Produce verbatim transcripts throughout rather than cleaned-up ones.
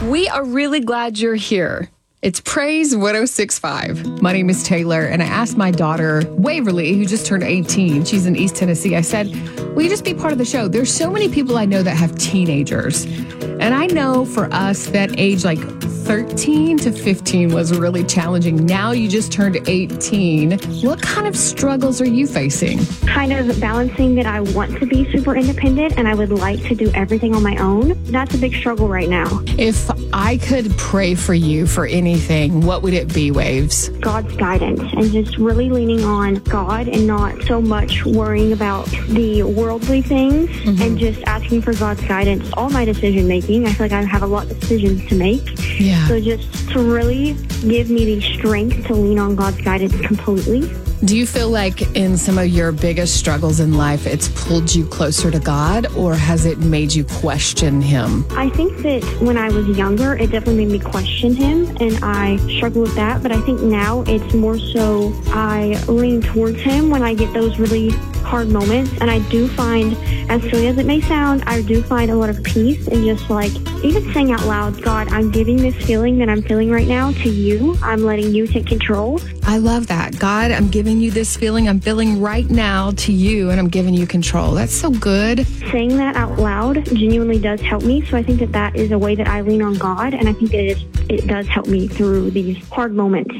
We are really glad you're here. It's Praise one oh six point five. My name is Taylor, and I asked my daughter, Waverly, who just turned eighteen, she's in East Tennessee, I said, will you just be part of the show? There's so many people I know that have teenagers. And I know for us that age like thirteen to fifteen was really challenging. Now you just turned eighteen. What kind of struggles are you facing? Kind of balancing that I want to be super independent and I would like to do everything on my own. That's a big struggle right now. If I could pray for you for anything, what would it be, Waves? God's guidance and just really leaning on God and not so much worrying about the worldly things mm-hmm. and just asking for God's guidance. All my decision making, I feel like I have a lot of decisions to make. Yeah. So just to really give me the strength to lean on God's guidance completely. Do you feel like in some of your biggest struggles in life, it's pulled you closer to God, or has it made you question Him? I think that when I was younger, it definitely made me question Him, and I struggle with that. But I think now it's more so I lean towards Him when I get those really hard moments. And I do find, as silly as it may sound, I do find a lot of peace in just like even saying out loud, God, I'm giving this feeling that I'm feeling right now to you. I'm letting you take control. I love that. God, I'm giving you this feeling I'm feeling right now to you, and I'm giving you control. That's so good. Saying that out loud genuinely does help me. So I think that that is a way that I lean on God, and I think that it, is, it does help me through these hard moments.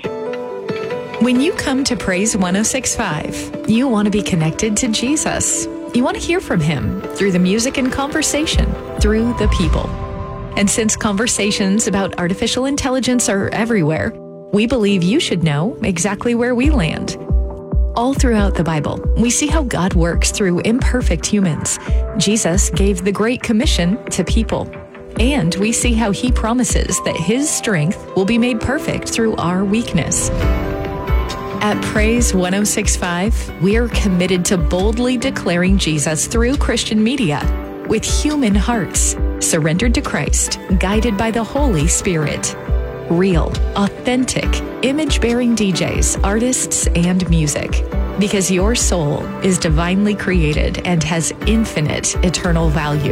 When you come to Praise one oh six point five, you want to be connected to Jesus. You want to hear from Him through the music and conversation, through the people. And since conversations about artificial intelligence are everywhere, we believe you should know exactly where we land. All throughout the Bible, we see how God works through imperfect humans. Jesus gave the Great Commission to people. And we see how He promises that His strength will be made perfect through our weakness. At Praise one oh six point five, we are committed to boldly declaring Jesus through Christian media with human hearts, surrendered to Christ, guided by the Holy Spirit. Real, authentic, image-bearing D Js, artists, and music. Because your soul is divinely created and has infinite eternal value.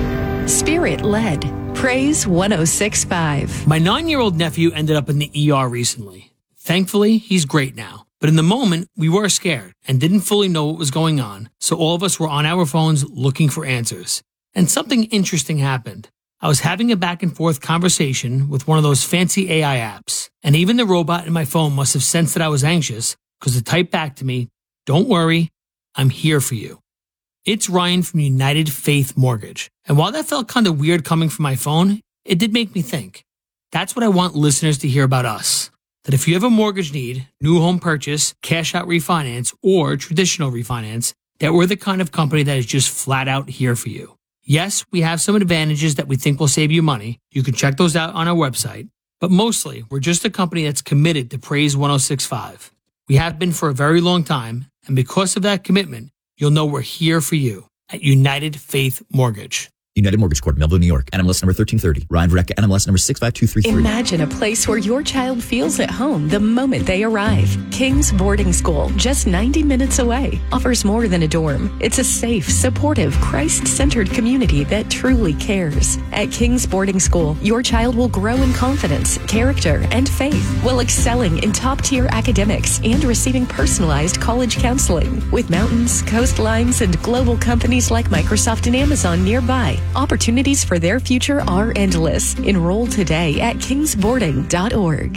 Spirit-led. Praise one oh six point five. My nine-year-old nephew ended up in the E R recently. Thankfully, he's great now. But in the moment, we were scared and didn't fully know what was going on, so all of us were on our phones looking for answers. And something interesting happened. I was having a back and forth conversation with one of those fancy A I apps, and even the robot in my phone must have sensed that I was anxious because it typed back to me, "Don't worry, I'm here for you." It's Ryan from United Faith Mortgage. And while that felt kind of weird coming from my phone, it did make me think. That's what I want listeners to hear about us. That if you have a mortgage need, new home purchase, cash out refinance, or traditional refinance, that we're the kind of company that is just flat out here for you. Yes, we have some advantages that we think will save you money. You can check those out on our website. But mostly, we're just a company that's committed to Praise one oh six point five. We have been for a very long time, and because of that commitment, you'll know we're here for you at United Faith Mortgage. United Mortgage Corp, Melville, New York. N M L S number thirteen thirty. Ryan Verrecka, N M L S number six five two three three. Imagine a place where your child feels at home the moment they arrive. King's Boarding School, just ninety minutes away, offers more than a dorm. It's a safe, supportive, Christ-centered community that truly cares. At King's Boarding School, your child will grow in confidence, character, and faith while excelling in top-tier academics and receiving personalized college counseling. With mountains, coastlines, and global companies like Microsoft and Amazon nearby, opportunities for their future are endless. Enroll today at kings boarding dot org.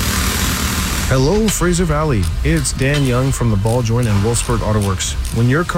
Hello, Fraser Valley. It's Dan Young from the Ball Joint and Wolfsburg Auto Works. When your car